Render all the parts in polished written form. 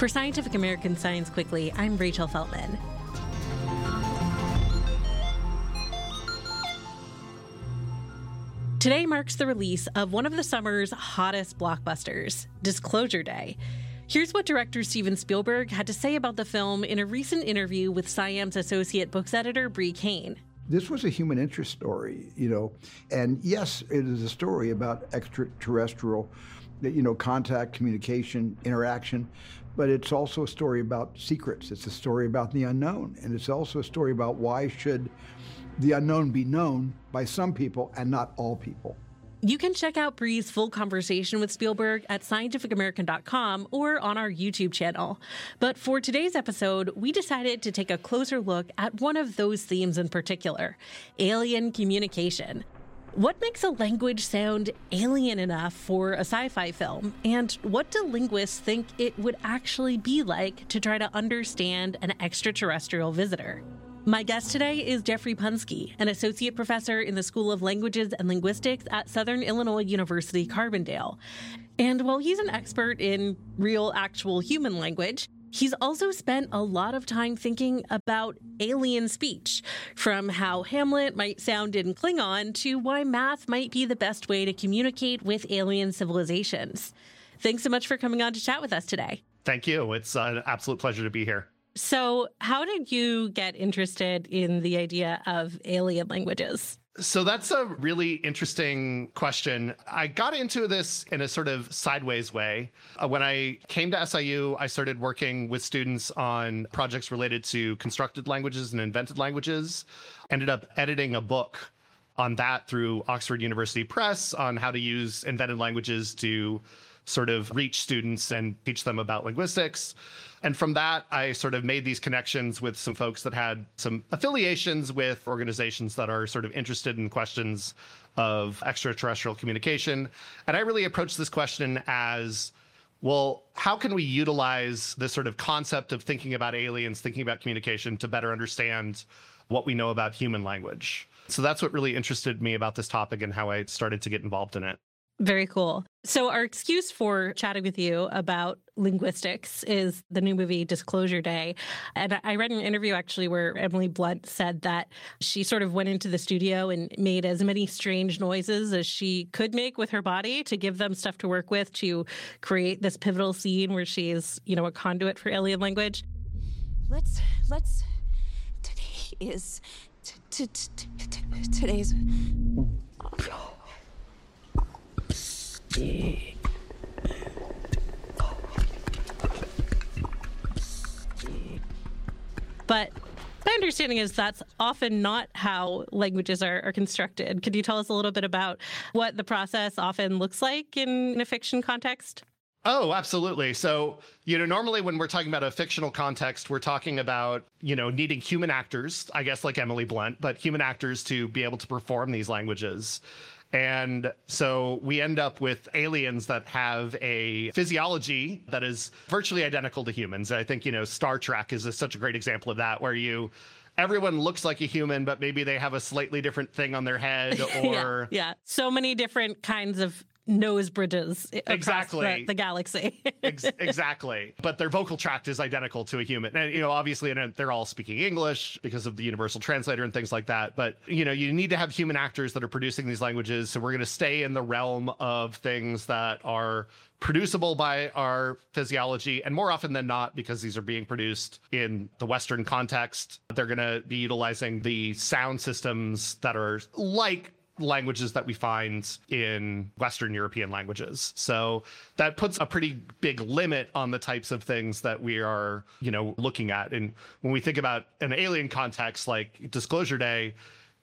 For Scientific American Science Quickly, I'm Rachel Feltman. Today marks the release of one of the summer's hottest blockbusters, Disclosure Day. Here's what director Steven Spielberg had to say about the film in a recent interview with SciAm's associate books editor, Bree Kane. This was a human interest story, and yes, it is a story about extraterrestrial, contact, communication, interaction, but it's also a story about secrets. It's a story about the unknown, and it's also a story about why should the unknown be known by some people and not all people. You can check out Bree's full conversation with Spielberg at scientificamerican.com or on our YouTube channel. But for today's episode, we decided to take a closer look at one of those themes in particular, alien communication. What makes a language sound alien enough for a sci-fi film? And what do linguists think it would actually be like to try to understand an extraterrestrial visitor? My guest today is Jeffrey Punske, an associate professor in the School of Languages and Linguistics at Southern Illinois University, Carbondale. And while he's an expert in real, actual human language, he's also spent a lot of time thinking about alien speech, from how Hamlet might sound in Klingon to why math might be the best way to communicate with alien civilizations. Thanks so much for coming on to chat with us today. Thank you. It's an absolute pleasure to be here. So how did you get interested in the idea of alien languages? So that's a really interesting question. I got into this in a sort of sideways way. When I came to SIU, I started working with students on projects related to constructed languages and invented languages. Ended up editing a book on that through Oxford University Press on how to use invented languages to sort of reach students and teach them about linguistics. And from that, I sort of made these connections with some folks that had some affiliations with organizations that are sort of interested in questions of extraterrestrial communication. And I really approached this question as, well, how can we utilize this sort of concept of thinking about aliens, thinking about communication to better understand what we know about human language? So that's what really interested me about this topic and how I started to get involved in it. Very cool. So our excuse for chatting with you about linguistics is the new movie Disclosure Day. And I read an interview actually where Emily Blunt said that she sort of went into the studio and made as many strange noises as she could make with her body to give them stuff to work with to create this pivotal scene where she is, a conduit for alien language. Let's today's But my understanding is that's often not how languages are constructed. Could you tell us a little bit about what the process often looks like in a fiction context? Oh, absolutely. So, normally when we're talking about a fictional context, we're talking about, needing human actors, I guess like Emily Blunt, but human actors to be able to perform these languages. And so we end up with aliens that have a physiology that is virtually identical to humans. I think, Star Trek is such a great example of that, where everyone looks like a human, but maybe they have a slightly different thing on their head or... Yeah. So many different kinds of nose bridges across the galaxy. Exactly. But their vocal tract is identical to a human. And, obviously they're all speaking English because of the universal translator and things like that. But, you need to have human actors that are producing these languages. So we're going to stay in the realm of things that are producible by our physiology. And more often than not, because these are being produced in the Western context, they're going to be utilizing the sound systems that are like languages that we find in Western European languages. So that puts a pretty big limit on the types of things that we are, looking at. And when we think about an alien context like Disclosure Day,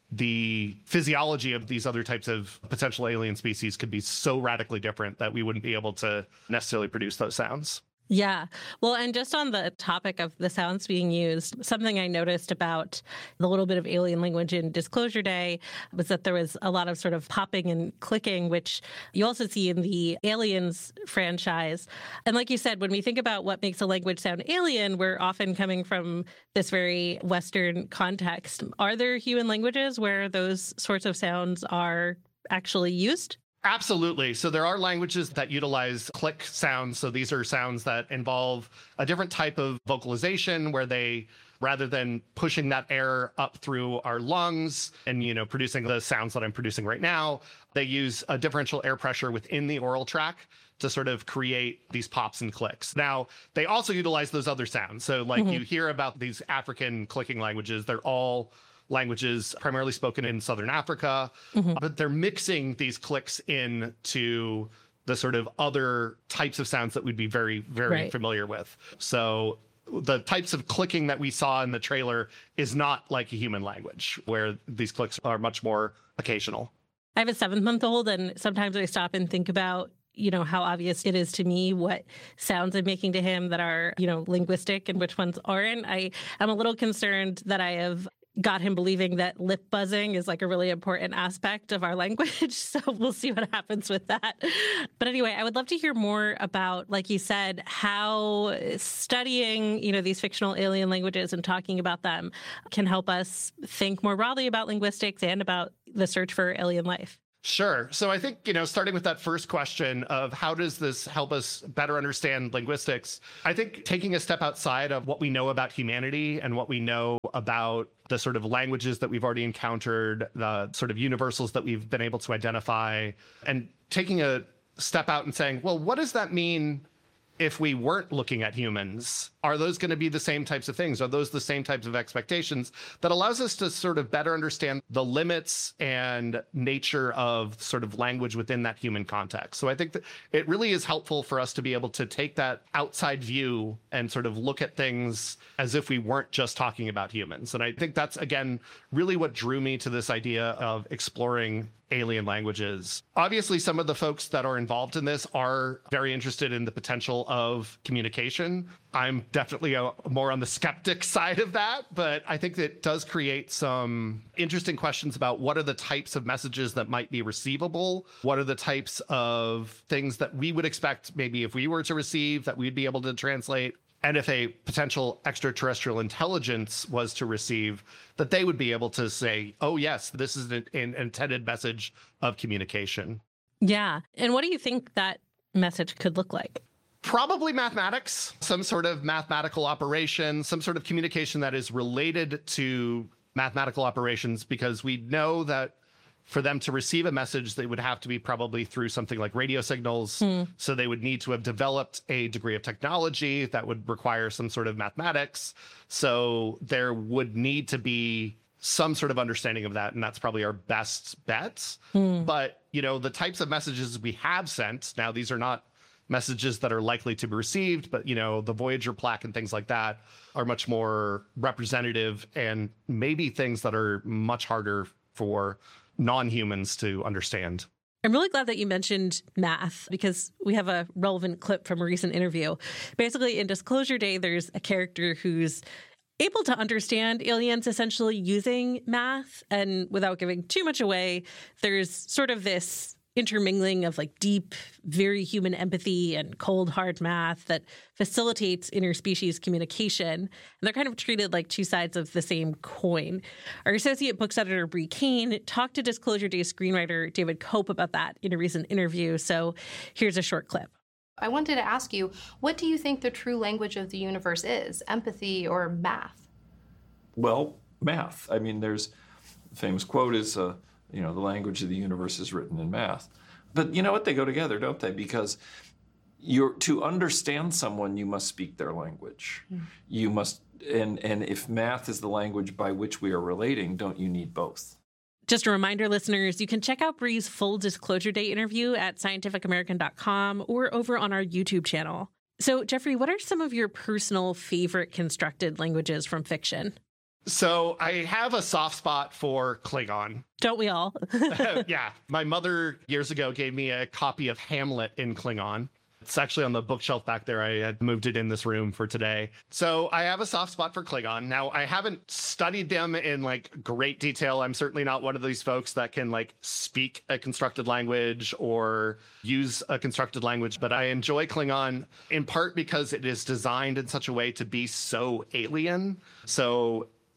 the physiology of these other types of potential alien species could be so radically different that we wouldn't be able to necessarily produce those sounds. Yeah. Well, and just on the topic of the sounds being used, something I noticed about the little bit of alien language in Disclosure Day was that there was a lot of sort of popping and clicking, which you also see in the Aliens franchise. And like you said, when we think about what makes a language sound alien, we're often coming from this very Western context. Are there human languages where those sorts of sounds are actually used? Absolutely. So there are languages that utilize click sounds. So these are sounds that involve a different type of vocalization where they, rather than pushing that air up through our lungs and, producing the sounds that I'm producing right now, they use a differential air pressure within the oral tract to sort of create these pops and clicks. Now, they also utilize those other sounds. So you hear about these African clicking languages, they're all languages primarily spoken in Southern Africa, but they're mixing these clicks into the sort of other types of sounds that we'd be very, very familiar with. So the types of clicking that we saw in the trailer is not like a human language, where these clicks are much more occasional. I have a 7-month-old, and sometimes I stop and think about how obvious it is to me what sounds I'm making to him that are, linguistic and which ones aren't. I'm a little concerned that I have got him believing that lip buzzing is like a really important aspect of our language. So we'll see what happens with that. But anyway, I would love to hear more about, like you said, how studying, these fictional alien languages and talking about them can help us think more broadly about linguistics and about the search for alien life. Sure. So I think, starting with that first question of how does this help us better understand linguistics, I think taking a step outside of what we know about humanity and what we know about the sort of languages that we've already encountered, the sort of universals that we've been able to identify, and taking a step out and saying, well, what does that mean if we weren't looking at humans? Are those going to be the same types of things? Are those the same types of expectations that allows us to sort of better understand the limits and nature of sort of language within that human context? So I think that it really is helpful for us to be able to take that outside view and sort of look at things as if we weren't just talking about humans. And I think that's, again, really what drew me to this idea of exploring alien languages. Obviously, some of the folks that are involved in this are very interested in the potential of communication. I'm definitely more on the skeptic side of that, but I think that does create some interesting questions about what are the types of messages that might be receivable? What are the types of things that we would expect maybe if we were to receive that we'd be able to translate? And if a potential extraterrestrial intelligence was to receive, that they would be able to say, oh, yes, this is an intended message of communication. Yeah. And what do you think that message could look like? Probably mathematics, some sort of mathematical operation, some sort of communication that is related to mathematical operations, because we know that for them to receive a message, they would have to be probably through something like radio signals. So they would need to have developed a degree of technology that would require some sort of mathematics. So there would need to be some sort of understanding of that. And that's probably our best bets. But, the types of messages we have sent, now these are not messages that are likely to be received, but, the Voyager plaque and things like that are much more representative and maybe things that are much harder for non-humans to understand. I'm really glad that you mentioned math, because we have a relevant clip from a recent interview. Basically, in Disclosure Day, there's a character who's able to understand aliens essentially using math. And without giving too much away, there's sort of this intermingling of like deep, very human empathy and cold, hard math that facilitates interspecies communication. And they're kind of treated like two sides of the same coin. Our associate books editor, Bree Kane, talked to Disclosure Day screenwriter David Cope about that in a recent interview. So here's a short clip. I wanted to ask you, what do you think the true language of the universe is? Empathy or math? Well, math. I mean, there's a famous quote is, the language of the universe is written in math. But you know what? They go together, don't they? Because to understand someone, you must speak their language. You must, and if math is the language by which we are relating, don't you need both? Just a reminder, listeners, you can check out Bree's full Disclosure Day interview at scientificamerican.com or over on our YouTube channel. So, Jeffrey, what are some of your personal favorite constructed languages from fiction? So I have a soft spot for Klingon. Don't we all? Yeah. My mother years ago gave me a copy of Hamlet in Klingon. It's actually on the bookshelf back there. I had moved it in this room for today. So I have a soft spot for Klingon. Now, I haven't studied them in great detail. I'm certainly not one of these folks that can speak a constructed language or use a constructed language, but I enjoy Klingon in part because it is designed in such a way to be so alien. So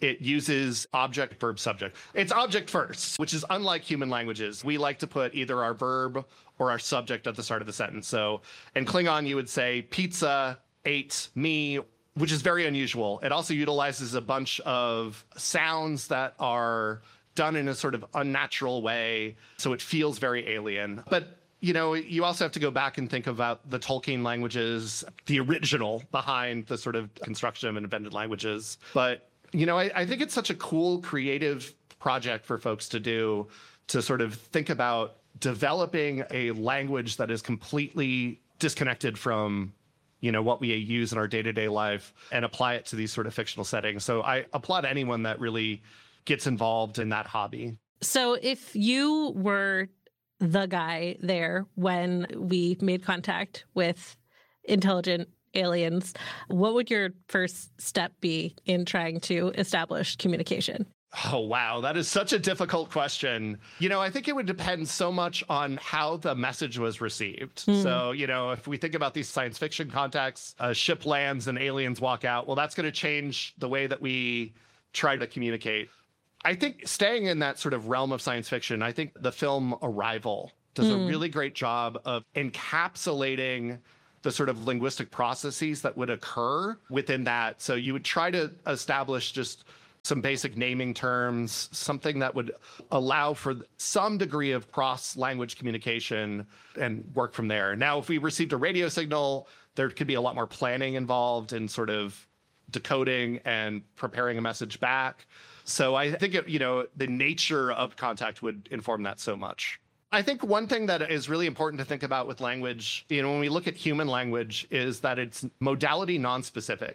it uses object, verb, subject. It's object first, which is unlike human languages. We like to put either our verb or our subject at the start of the sentence. So in Klingon, you would say, pizza ate me, which is very unusual. It also utilizes a bunch of sounds that are done in a sort of unnatural way, so it feels very alien. But you also have to go back and think about the Tolkien languages, the original behind the sort of construction of invented languages. But, I think it's such a cool, creative project for folks to do, to sort of think about developing a language that is completely disconnected from, what we use in our day-to-day life and apply it to these sort of fictional settings. So I applaud anyone that really gets involved in that hobby. So if you were the guy there when we made contact with intelligent aliens, what would your first step be in trying to establish communication? Oh, wow. That is such a difficult question. I think it would depend so much on how the message was received. So, if we think about these science fiction contexts, a ship lands and aliens walk out, well, that's going to change the way that we try to communicate. I think staying in that sort of realm of science fiction, I think the film Arrival does a really great job of encapsulating the sort of linguistic processes that would occur within that. So you would try to establish just some basic naming terms, something that would allow for some degree of cross-language communication and work from there. Now, if we received a radio signal, there could be a lot more planning involved in sort of decoding and preparing a message back. So I think, the nature of contact would inform that so much. I think one thing that is really important to think about with language, when we look at human language, is that it's modality nonspecific,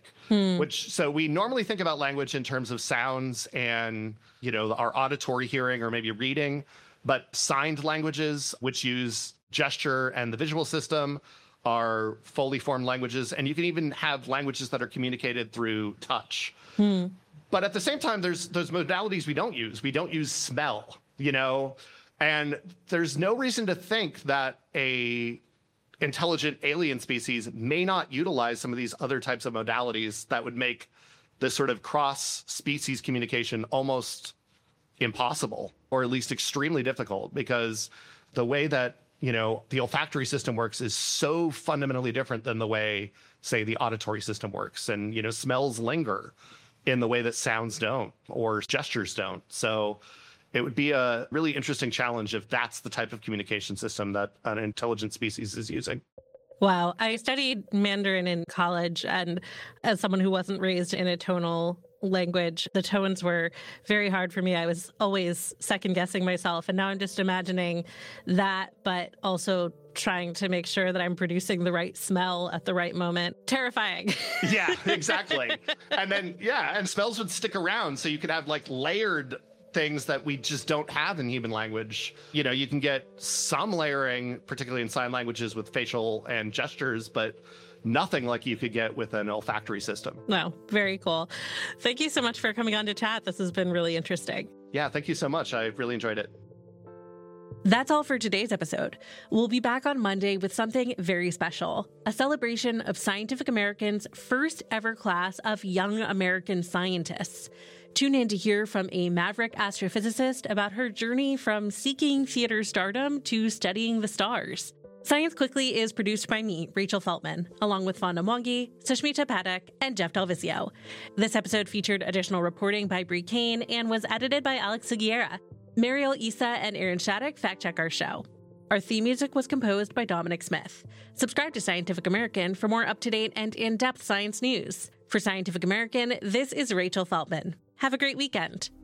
so we normally think about language in terms of sounds and, our auditory hearing or maybe reading, but signed languages, which use gesture and the visual system, are fully formed languages. And you can even have languages that are communicated through touch. But at the same time, there's those modalities we don't use. We don't use smell, and there's no reason to think that a intelligent alien species may not utilize some of these other types of modalities that would make this sort of cross-species communication almost impossible, or at least extremely difficult, because the way that, the olfactory system works is so fundamentally different than the way, say, the auditory system works. And, smells linger in the way that sounds don't, or gestures don't. So it would be a really interesting challenge if that's the type of communication system that an intelligent species is using. Wow. I studied Mandarin in college, and as someone who wasn't raised in a tonal language, the tones were very hard for me. I was always second guessing myself. And now I'm just imagining that, but also trying to make sure that I'm producing the right smell at the right moment. Terrifying. Yeah, exactly. And then, and smells would stick around. So you could have layered things that we just don't have in human language. You can get some layering, particularly in sign languages, with facial and gestures, but nothing like you could get with an olfactory system. No, very cool. Thank you so much for coming on to chat. This has been really interesting. Yeah, thank you so much. I really enjoyed it. That's all for today's episode. We'll be back on Monday with something very special, a celebration of Scientific American's first ever class of young American scientists. Tune in to hear from a maverick astrophysicist about her journey from seeking theater stardom to studying the stars. Science Quickly is produced by me, Rachel Feltman, along with Fonda Mwangi, Sushmita Pathak, and Jeff Delvisio. This episode featured additional reporting by Brie Kane and was edited by Alex Seguiera. Mariel Issa and Aaron Shattuck fact-check our show. Our theme music was composed by Dominic Smith. Subscribe to Scientific American for more up-to-date and in-depth science news. For Scientific American, this is Rachel Feltman. Have a great weekend.